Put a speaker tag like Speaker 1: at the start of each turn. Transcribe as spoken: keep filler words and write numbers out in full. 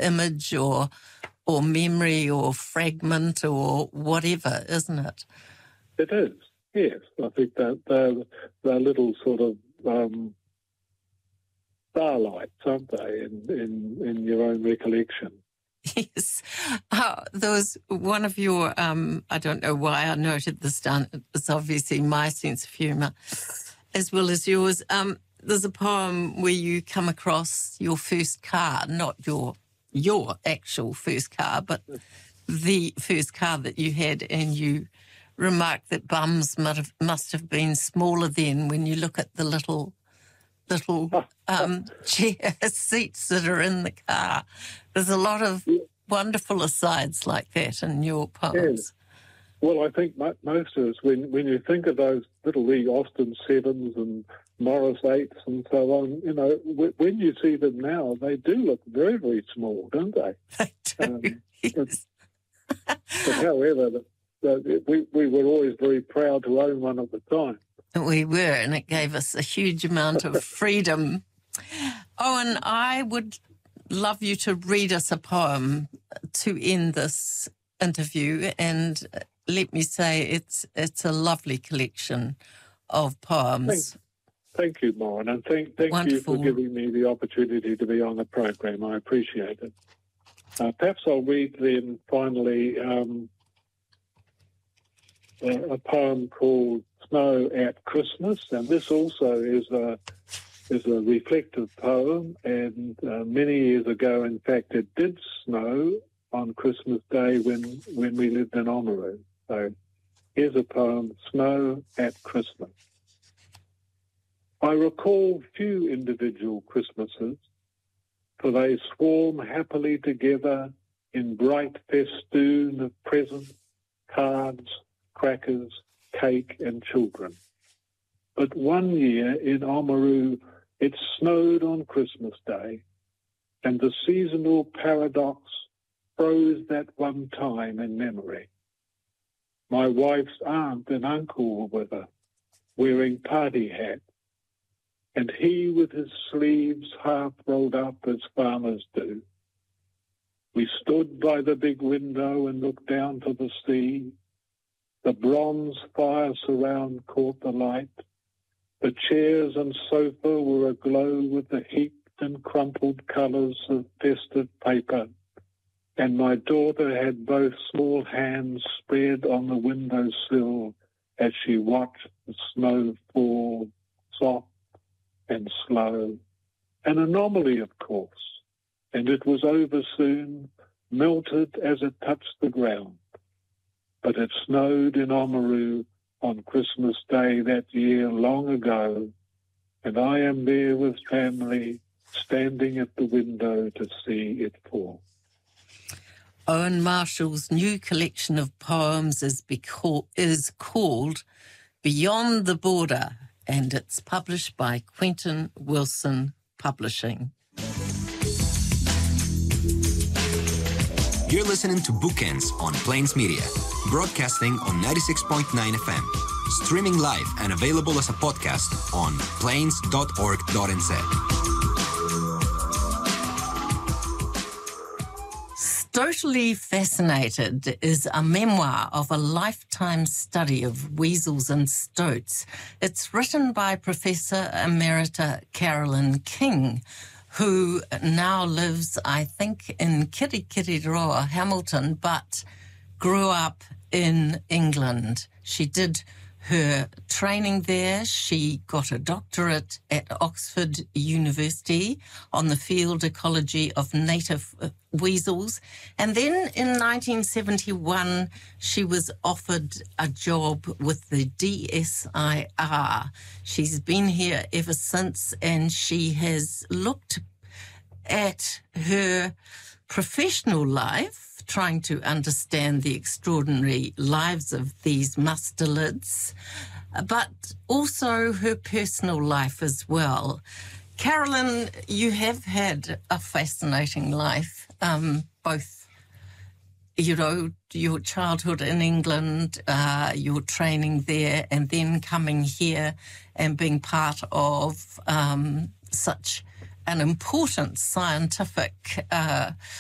Speaker 1: image or or memory or fragment or whatever, isn't it?
Speaker 2: It is, yes. I think that they're, they're little sort of um, starlights, aren't they, in, in, in your own recollection?
Speaker 1: Yes. Uh, there was one of your, um, I don't know why I noted this down, it's obviously my sense of humour as well as yours. Um, there's a poem where you come across your first car, not your your actual first car, but the first car that you had, and you remark that bums must have, must have been smaller then when you look at the little little um, chair seats that are in the car. There's a lot of wonderful asides like that in your poems.
Speaker 2: Yeah. Well, I think most of us, when, when you think of those little wee Austin Sevens and Morris Eights and so on, you know, when you see them now, they do look very, very small, don't they?
Speaker 1: They do, um, yes.
Speaker 2: But, but however, the, the, we, we were always very proud to own one at the time.
Speaker 1: We were, and it gave us a huge amount of freedom. Oh, and I would love you to read us a poem to end this interview, and let me say it's it's a lovely collection of poems.
Speaker 2: Thank, thank you, Maureen, and thank, thank you for giving me the opportunity to be on the program. I appreciate it. Uh, perhaps I'll read then finally um, a, a poem called Snow at Christmas, and this also is a is a reflective poem, and uh, many years ago, in fact, it did snow on Christmas Day when, when we lived in Oamaru. So here's a poem, Snow at Christmas. I recall few individual Christmases, for they swarm happily together in bright festoon of presents, cards, crackers, cake and children. But one year in Oamaru, it snowed on Christmas Day, and the seasonal paradox froze that one time in memory. My wife's aunt and uncle were with her, wearing party hats, and he with his sleeves half rolled up as farmers do. We stood by the big window and looked down to the sea. The bronze fire surround caught the light. The chairs and sofa were aglow with the heaped and crumpled colours of festive paper, and my daughter had both small hands spread on the windowsill as she watched the snow fall, soft and slow. An anomaly, of course, and it was over soon, melted as it touched the ground. But it snowed in Oamaru on Christmas Day that year long ago, and I am there with family, standing at the window to see it fall.
Speaker 1: Owen Marshall's new collection of poems is, beca- is called Beyond the Border, and it's published by Quentin Wilson Publishing.
Speaker 3: You're listening to Bookends on Plains Media, broadcasting on ninety-six point nine F M, streaming live and available as a podcast on plains dot org dot n z.
Speaker 1: Totally Fascinated is a memoir of a lifetime study of weasels and stoats. It's written by Professor Emerita Carolyn King, who now lives, I think, in Kirikiriroa, Hamilton, but grew up in England. She did her training there. She got a doctorate at Oxford University on the field ecology of native weasels. And then in nineteen seventy-one, she was offered a job with the D S I R. She's been here ever since, and she has looked at her professional life, trying to understand the extraordinary lives of these mustelids, but also her personal life as well. Carolyn, you have had a fascinating life, um, both, you know, your childhood in England, uh, your training there, and then coming here and being part of um, such an important scientific uh,